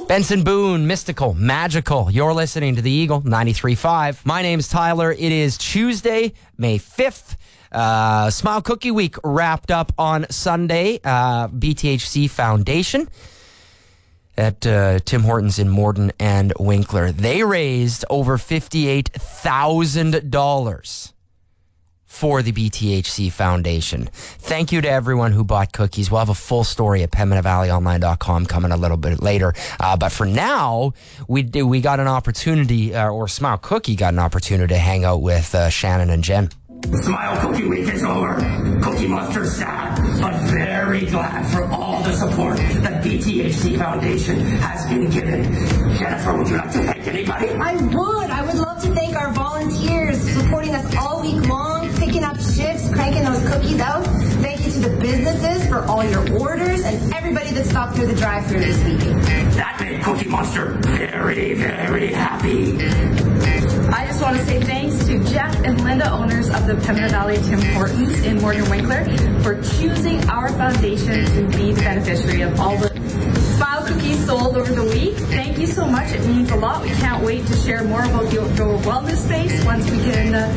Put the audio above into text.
Benson Boone, Mystical, Magical. You're listening to the Eagle 93.5. My name's Tyler. It is Tuesday, May 5th. Smile Cookie Week wrapped up on Sunday. BTHC Foundation at Tim Hortons in Morden and Winkler. They raised over $58,000 for the BTHC Foundation. Thank you to everyone who bought cookies. We'll have a full story at PembinaValleyOnline.com coming a little bit later. But for now, we got an opportunity, or Smile Cookie got an opportunity to hang out with Shannon and Jen. Smile Cookie Week is over. Cookie Monster's sad, but very glad for all the support that BTHC Foundation has been given. Jennifer, would you like to thank anybody? I would love to thank our volunteers supporting us all week long, picking up shifts, cranking those cookies out. Thank you to the businesses for all your orders and everybody that stopped through the drive-thru this week. That made Cookie Monster very, very happy. I just want to say thanks to Jeff and Linda, owners of the Pembina Valley Tim Hortons in Morden Winkler, for choosing our foundation to be the beneficiary of all the Smile cookies sold over the week. Thank you so much. It means a lot. We can't wait to share more about your wellness space once we can